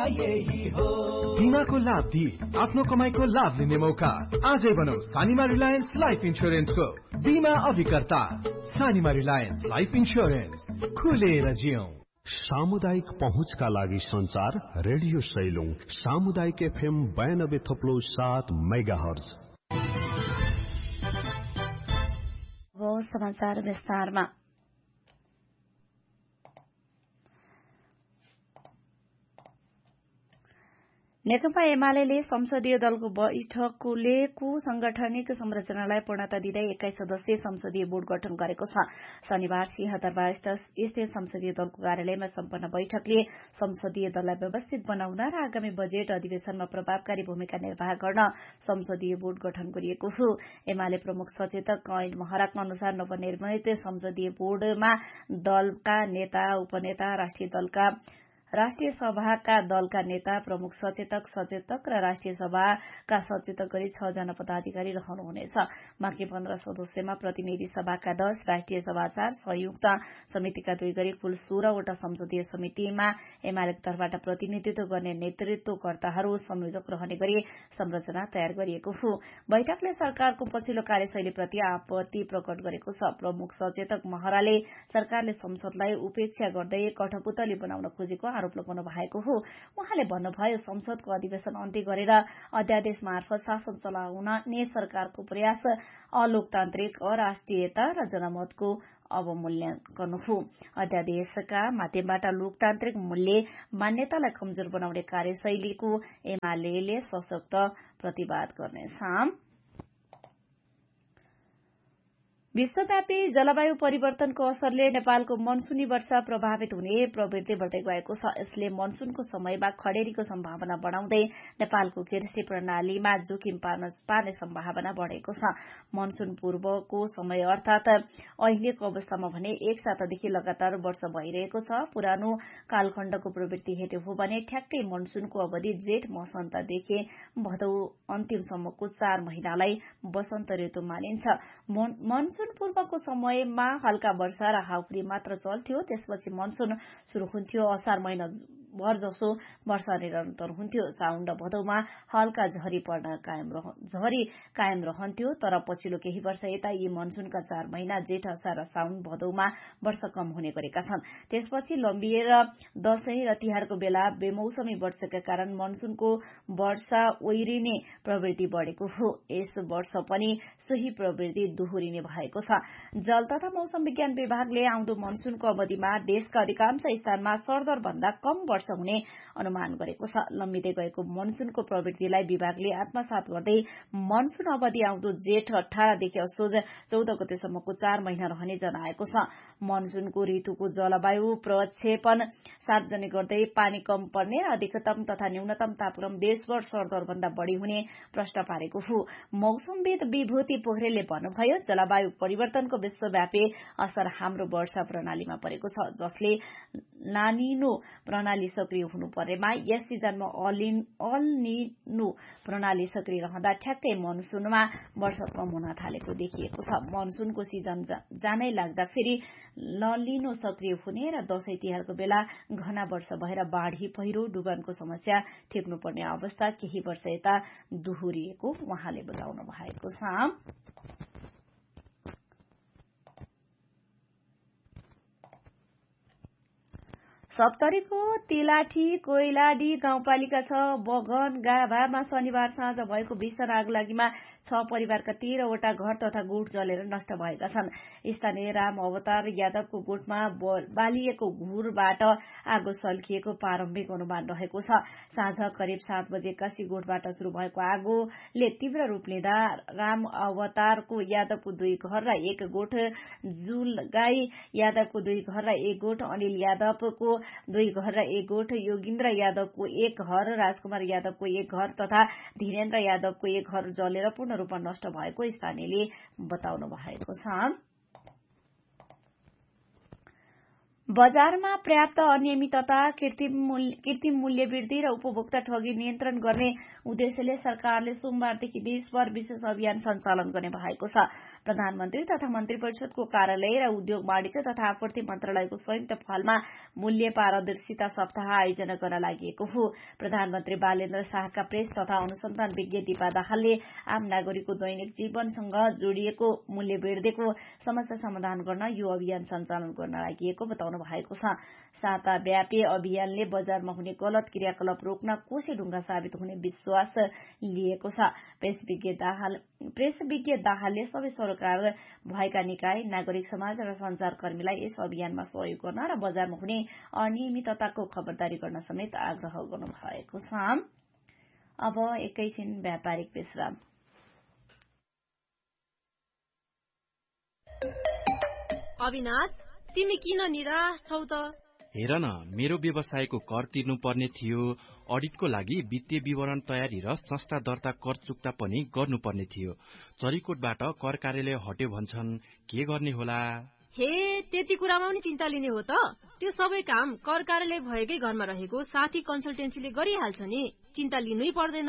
यही हो। बिमाको लाभ दिई आफ्नो कमाईको लाभ लिने मौका। आजै बनाऊ सानीमा रिलायन्स लाइफ इन्स्योरेन्सको बिमा अभिकर्ता। सानीमा रिलायन्स लाइफ इन्स्योरेन्स, खुलेर जियौं। सामुदायिक पहुँचका लागि संचार रेडियो सैलुङ सामुदायिक FM 92.7 मेगाहर्ज। समाचार विस्तारमा। नेकपा एमाले संसदीय दलको बैठकले संगठनिक संरचनालाई पूर्णता दिँदै 21 सदस्यीय संसदीय बोर्ड गठन गरेको छ। शनिबार सिंहदरबार स्थित संसदीय दलको कार्यालयमा सम्पन्न बैठकले संसदीय दललाई व्यवस्थित बनाउन र आगामी बजेट अधिवेशनमा प्रभावकारी भूमिका निर्वाह गर्न संसदीय बोर्ड गठन गरिएको हो। एमाले प्रमुख सचेतक ऐन महराका अनुसार नवनिर्मित संसदीय बोर्डमा दलका नेता, उपनेता, राष्ट्रिय सभाका दलका नेता, प्रमुख सचेतक र राष्ट्रिय सभाका सचेतक गरी 6 जना पदाधिकारी रहनुहुनेछ। बाँकी 15 सदस्यमा प्रतिनिधि सभाका 10, राष्ट्रिय सभा 4, संयुक्त समितिका 2 गरी कुल 16 वटा संसदीय समितिमा एमालेको तर्फबाट प्रतिनिधित्व गर्ने नेतृत्वकर्ताहरू संयोजक रहने गरी संरचना तयार गरिएको हो। बैठकले सरकारको पछिल्लो कार्यशैलीप्रति आपत्ति प्रकट गरेको छ। प्रमुख सचेतक महराले सरकारले संसदलाई उपेक्षा गर्दै कठपुतली बनाउन खोजेको आरोप लगाउनु भएको हो। उहाँले भन्नुभयो, संसदको अधिवेशन अन्त्य गरेर अध्यादेश मार्फत शासन चलाउने सरकारको प्रयास अलोकतान्त्रिक, अराष्ट्रियता र जनमतको अवमूल्यन हो। अध्यादेशका माध्यमबाट लोकतान्त्रिक मूल्य मान्यतालाई कमजोर बनाउने कार्यशैलीको एमाले सशक्त प्रतिवाद गर्नेछ। विश्वव्यापी जलवायु परिवर्तनको असरले नेपालको मनसूनी वर्षा प्रभावित हुने प्रवृत्ति बढ्दै गएको छ। यसले मनसूनको समयमा खडेरीको सम्भावना बढाउँदै नेपालको कृषि प्रणालीमा जोखिम पार्ने सम्भावना बढेको छ। मनसून पूर्वको समय अर्थात अहिलेको अवस्थामा भने एक सातादेखि लगातार वर्षा भइरहेको छ। पुरानो कालखण्डको प्रवृत्ति हेर्ने हो भने ठ्याक्कै मनसूनको अवधि जेठ मसान्तदेखि भदौ अन्तिमसम्मको 4 महिनालाई वसन्त ऋतु मानिन्छ। मनसून पूर्वको समयमा हल्का वर्षा र हाउखुरी मात्र चल्थ्यो। त्यसपछि मनसून शुरू हुन्थ्यो। असार महिना भर जसो वर्षा निरन्तर हुन्थ्यो। साउन र भदौमा हल्का झरी कायम रहन्थ्यो। तर पछिल्लो केही वर्ष यता यी मनसूनका 4 महिना जेठ, असार र साउन भदौमा वर्षा कम हुने गरेका छन्। त्यसपछि लम्बिएर दशैं र तिहारको बेला बेमौसमी वर्षाका कारण मनसूनको वर्षा ओइरिने प्रवृत्ति बढेको हो। यस वर्ष पनि सोही प्रवृत्ति दोहोरिने भएको छ। जल तथा मौसम विज्ञान विभागले आउँदो मनसूनको अवधिमा देशका अधिकांश स्थानमा सरदर भन्दा कम वर्षा हुने अनुमान गरेको छ। लम्बिँदै गएको मनसूनको प्रवृत्तिलाई विभागले आत्मसात गर्दै मनसून अवधि आउँदो जेठ 18 देखि असोज 14 गतेसम्मको 4 महिना रहने जनाएको छ। मनसूनको ऋतुको जलवायु प्रक्षेपण सार्वजनिक गर्दै पानी कम पर्ने र अधिकतम तथा न्यूनतम तापक्रम देशभर सरदर भन्दा बढ़ी हुने प्रश्न पारेको हो। मौसमविद विभूति पोखरेलले भन्नुभयो, जलवायु परिवर्तनको विश्वव्यापी असर हाम्रो वर्षा प्रणालीमा परेको छ, जसले लानिनो प्रणाली सक्रिय हुनुपर्नेमा यस सिजनमा अल निनो प्रणाली सक्रिय रहँदा ठ्याक्कै मनसूनमा वर्षा कम हुन थालेको देखिएको छ। मनसूनको सिजन जानै लाग्दा फेरि ललिनो सक्रिय हुने र दशैं तिहारको बेला घना वर्षा भएर बाढ़ी, पहिरो, डुबानको समस्या थेक्नुपर्ने अवस्था केही वर्ष यता दोहोरिएको उहाँले बताउनु भएको छ। सप्तरीको तिलाठी कोइलाडी गाउँपालिका 6 बगन गाभामा शनिबार साँझ भएको भीषण आगलागीमा 6 परिवारका 13 वटा घर तथा गोठ जलेर नष्ट भएका छन्। स्थानीय राम अवतार यादवको गोठमा बालिएको घुरबाट आगो सल्किएको प्रारम्भिक अनुमान रहेको छ। साँझ करिब 7 बजे काशी गोठबाट शुरू भएको आगोले तीव्र रूप लिँदा राम अवतारको यादवको 2 घर र 1 गोठ, जुलगाई यादवको 2 घर र 1 गोठ, अनिल यादवको 2 घर र 1 गोठ, योगिन्द्र यादवको 1 घर, राजकुमार यादवको 1 घर तथा धीरेन्द्र यादवको 1 घर जलेर पूर्ण रूपमा नष्ट भएको स्थानीयले बताउनु भएको छ। बजारमा पर्याप्त अनियमितता, कृत्रिम मूल्य वृद्धि र उपभोक्ता ठगी नियन्त्रण गर्ने उद्देश्यले सरकारले सोमबारदेखि देशभर विशेष अभियान सञ्चालन गर्ने भएको छ। प्रधानमन्त्री तथा मन्त्री परिषदको कार्यालय र उद्योग वाणिज्य तथा आपूर्ति मन्त्रालयको संयुक्त पहलमा मूल्य पारदर्शिता सप्ताह आयोजना गर्न लागि हो। प्रधानमन्त्री बालेन्द्र शाहका प्रेस तथा अनुसन्धान विज्ञ दीपा दाहालले आम नागरिकको दैनिक जीवनसँग जोडिएको मूल्य वृद्धिको समस्या समाधान गर्न यो अभियान सञ्चालन गर्न लागि बताउनु भएको छ। साताव्यापी अभियानले बजारमा हुने गलत क्रियाकलाप रोक्न कोसे ढुङ्गा साबित हुने विश्वास लिएको छ। प्रेस विज्ञ दाहालले सबै सरकार भएका निकाय, नागरिक समाज र संचारकर्मीलाई यस अभियानमा सहयोग गर्न र बजारमा हुने अनियमितताको खबरदारी गर्न समेत आग्रह गर्नु भएको छ। अब एकैछिन व्यापारिक विश्राम। अविनाश, तिमी किन निराश छौ त? हेर न, मेरो व्यवसायको कर तिर्नु पर्ने थियो, अडिटको लागि वित्तीय विवरण तयारी र संस्था दर्ता कर चुक्ता पनि गर्नुपर्ने थियो। चरीकोटबाट कर कार्यालय हट्यो भन्छन्, के गर्ने होला? हे, त्यति कुरामा पनि चिन्ता लिने हो त? त्यो सबै काम कर कार्यालय भएकै घरमा रहेको साथी कन्सल्टेन्सीले गरिहाल्छ नि, चिन्ता लिनै पर्दैन।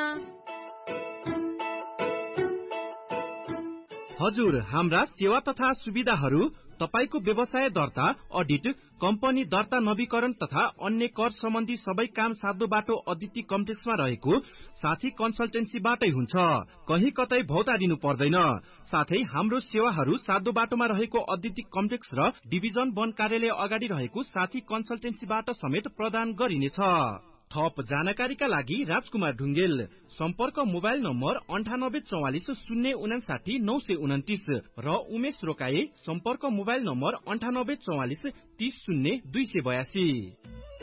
हजुर, हाम्रा सेवा तथा सुविधाहरू तपाईको व्यवसाय दर्ता, अडिट, कम्पनी दर्ता नवीकरण तथा अन्य कर सम्बन्धी सबै काम साध्य बाटो अदिति कम्प्लेक्समा रहेको साथी कन्सल्टेन्सीबाटै हुन्छ। कहीँ कतै भौतारिनु पर्दैन। साथै हाम्रो सेवाहरू साध्य बाटोमा रहेको अदिति कम्प्लेक्स र डिभिजन वन कार्यालय अगाडि रहेको साथी कन्सल्टेन्सीबाट समेत प्रदान गरिनेछ। थप जानकारीका लागि राजकुमार ढुङ्गेल, सम्पर्क मोबाइल नम्बर 9844 059 929 र उमेश रोकाए, सम्पर्क मोबाइल नम्बर 9844 30 0 282।